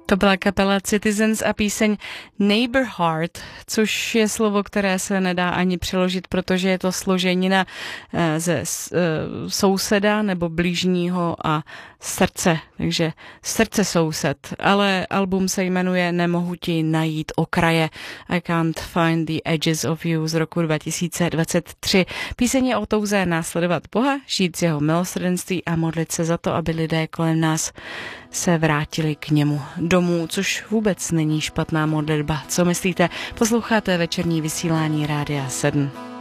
To byla kapela Citizens a píseň Neighbor Heart, což je slovo, které se nedá ani přeložit, protože je to složenina ze souseda nebo blížního a srdce, takže srdce soused. Ale album se jmenuje Nemohu ti najít okraje, I Can't Find the Edges of You z roku 2023. Píseň je o touze následovat Boha, žít z jeho milosrdenství a modlit se za to, aby lidé kolem nás se vrátili k němu domů, což vůbec není špatná modlitba. Co myslíte? Posloucháte večerní vysílání Rádia 7.